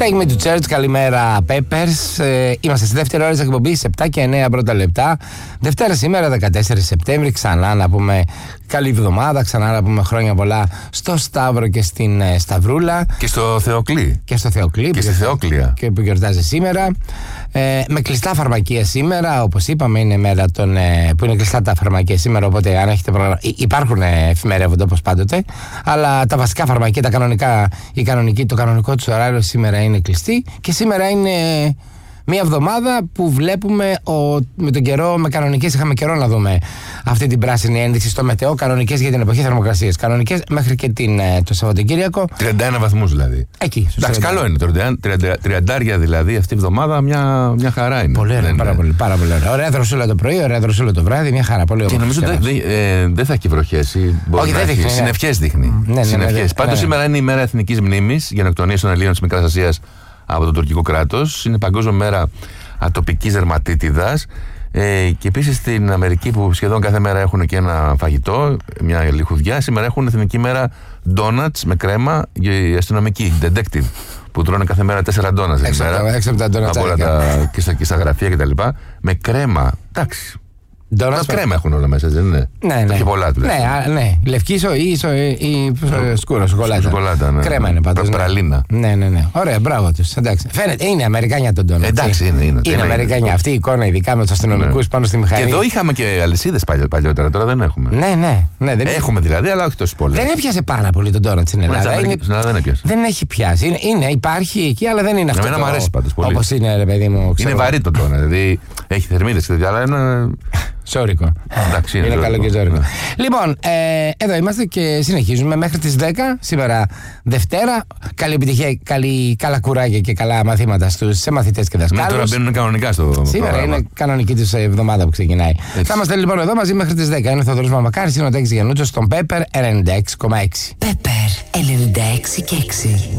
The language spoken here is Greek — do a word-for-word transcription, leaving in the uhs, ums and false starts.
Take me to church, καλημέρα Peppers. Ε, είμαστε στη δεύτερη ώρα της εκπομπής, επτά και εννέα πρώτα λεπτά. Δευτέρα σήμερα, δεκατέσσερις Σεπτέμβρη. Ξανά να πούμε καλή εβδομάδα, ξανά να πούμε χρόνια πολλά στο Σταύρο και στην ε, Σταυρούλα. Και στο Θεοκλή. Και στο Θεοκλή. Και στη Θεόκλεια. Και που γιορτάζει σήμερα. Ε, με κλειστά φαρμακεία σήμερα, όπως είπαμε, είναι μέρα των, ε, που είναι κλειστά τα φαρμακεία σήμερα. Οπότε, αν έχετε πρόγραμμα. Υπάρχουν ε, εφημερεύονται όπως πάντοτε. Αλλά τα βασικά φαρμακεία, τα κανονικά, η κανονική, το κανονικό του ωράριο σήμερα είναι κλειστή. Και σήμερα είναι μια εβδομάδα που βλέπουμε ο, με τον καιρό, με κανονικές, είχαμε καιρό να δούμε αυτή την πράσινη ένδειξη στο μετεό. Κανονικές για την εποχή θερμοκρασίας. Κανονικές μέχρι και την, το Σαββατοκύριακο. τριάντα ένα βαθμούς δηλαδή. Εκεί. Εντάξει, καλό είναι. τριάντα δηλαδή αυτή η εβδομάδα μια, μια χαρά είναι. Πολύ ωραία. Πάρα πολύ, πάρα πολύ ωραία. Ωραία δροσούλα το πρωί, ωραία δροσούλα το βράδυ. Μια χαρά. Πολύ ωραία. Και νομίζω δεν δε, ε, δε θα έχει βροχές. Όχι, δεν δείχνει. Συννεφιές δείχνει. Ναι, ναι, ναι, ναι, Πάντως ναι. σήμερα είναι η μέρα εθνικής μνήμης γενοκτονίας των Ελλήνων της Μικράς Ασίας από το τουρκικό κράτος. Είναι παγκόσμια μέρα ατοπικής δερματίτιδας. Ε, και επίσης στην Αμερική, που σχεδόν κάθε μέρα έχουν και ένα φαγητό, μια λιχουδιά, σήμερα έχουν εθνική μέρα donuts με κρέμα για οι αστυνομικοί, detective, που τρώνε κάθε μέρα τέσσερα ντόνατς την ημέρα. Έξω από τα ντόνατς. Από όλα τα, και, στα, και στα γραφεία κτλ. Με κρέμα. Εντάξει. Τα κρέμα έχουν όλα μέσα, δεν είναι? Ναι, ναι. Και πολλά του. Ναι, ναι. Λευκή ή, ή, ή σκούρο, σοκολάτα. Σοκολάτα, ναι. Κρέμα είναι πάντως. Πραλίνα. Ναι, ναι, ναι. Ωραία, μπράβο του. Φαίνεται, είναι Αμερικάνια τον ντόνατ. Εντάξει, είναι. Είναι, είναι Αμερικάνια. Αυτή η εικόνα, ειδικά με του αστυνομικού ναι. πάνω στη μηχανή. Και εδώ είχαμε και αλυσίδες παλιότερα, τώρα δεν έχουμε. Ναι, ναι. ναι δεν έχουμε είναι... δηλαδή, αλλά όχι τόσο πολλές. Δεν έπιασε πάρα πολύ τον ντόνατ στην Ελλάδα. Είναι... Στην Ελλάδα δεν έπιασε. Δεν έχει πιάσει. Είναι, είναι, υπάρχει εκεί, αλλά δεν είναι αυτό. Εμένα μου αρέσει πάντως πολύ. Όπως είναι, ρε παιδί μου. Είναι βαρύ το ντόνατ, δηλαδή έχει θερμίδες και τέτοια, αλλά είναι. Ζώρικο. Εντάξει, είναι, είναι ζώρικο. καλό και ζώρικο. Ναι. Λοιπόν, ε, εδώ είμαστε και συνεχίζουμε μέχρι τις δέκα. Σήμερα Δευτέρα. Καλή επιτυχία, καλή, καλά κουράγια και καλά μαθήματα στους μαθητές και δασκάλους. Ναι, τώρα μπαίνουν κανονικά στο. Σήμερα πρόγραμμα. Είναι κανονική τους εβδομάδα που ξεκινάει. Έτσι. Θα είμαστε λοιπόν εδώ μαζί μέχρι τις δέκα. Είναι ο Θοδωρής Μαμακάρης, είναι ο Τέξης Γιαννούτσος στον Pepper ενενήντα έξι κόμμα έξι. Pepper ενενήντα έξι κόμμα έξι.